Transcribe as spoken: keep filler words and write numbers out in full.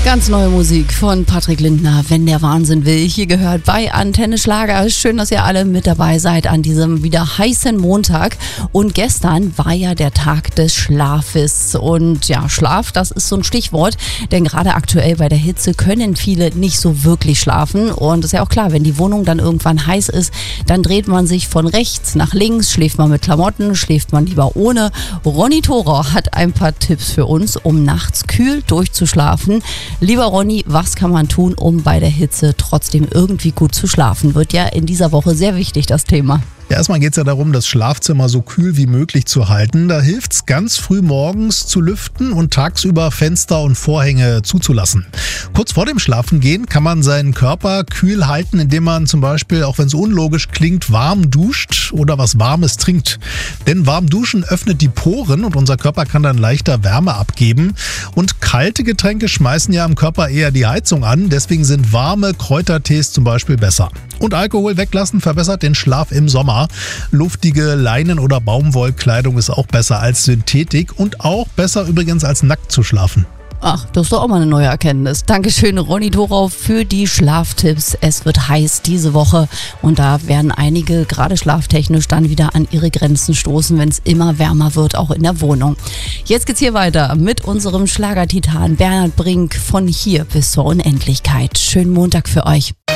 Ganz neue Musik von Patrick Lindner, Wenn der Wahnsinn will. Hier gehört bei Antenne Schlager. Schön, dass ihr alle mit dabei seid an diesem wieder heißen Montag. Und gestern war ja der Tag des Schlafes. Und ja, Schlaf, das ist so ein Stichwort. Denn gerade aktuell bei der Hitze können viele nicht so wirklich schlafen. Und ist ja auch klar, wenn die Wohnung dann irgendwann heiß ist, dann dreht man sich von rechts nach links, schläft man mit Klamotten, schläft man lieber ohne. Ronny Thorau hat ein paar Tipps für uns, um nachts kühl durchzuschlafen. Lieber Ronny, was kann man tun, um bei der Hitze trotzdem irgendwie gut zu schlafen? Wird ja in dieser Woche sehr wichtig, das Thema. Ja, erstmal geht es ja darum, das Schlafzimmer so kühl wie möglich zu halten. Da hilft es, ganz früh morgens zu lüften und tagsüber Fenster und Vorhänge zuzulassen. Kurz vor dem Schlafengehen kann man seinen Körper kühl halten, indem man zum Beispiel, auch wenn es unlogisch klingt, warm duscht oder was Warmes trinkt. Denn warm duschen öffnet die Poren und unser Körper kann dann leichter Wärme abgeben. Und kalte Getränke schmeißen ja im Körper eher die Heizung an. Deswegen sind warme Kräutertees zum Beispiel besser. Und Alkohol weglassen verbessert den Schlaf im Sommer. Luftige Leinen- oder Baumwollkleidung ist auch besser als Synthetik und auch besser übrigens als nackt zu schlafen. Ach, das ist doch auch mal eine neue Erkenntnis. Dankeschön, Ronny Thorau, für die Schlaftipps. Es wird heiß diese Woche und da werden einige, gerade schlaftechnisch, dann wieder an ihre Grenzen stoßen, wenn es immer wärmer wird, auch in der Wohnung. Jetzt geht's hier weiter mit unserem Schlagertitan Bernhard Brink von hier bis zur Unendlichkeit. Schönen Montag für euch.